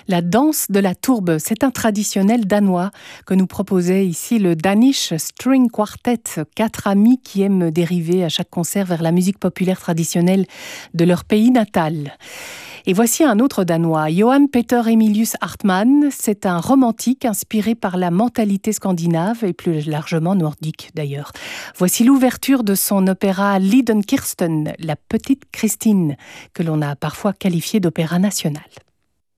La danse de la tourbe, c'est un traditionnel danois que nous proposait ici le Danish String Quartet, 4 amis qui aiment dériver à chaque concert vers la musique populaire traditionnelle de leur pays natal. Et voici un autre Danois, Johan Peter Emilius Hartmann. C'est un romantique inspiré par la mentalité scandinave et plus largement nordique d'ailleurs. Voici l'ouverture de son opéra Liden Kirsten, la petite Christine, que l'on a parfois qualifié d'opéra national.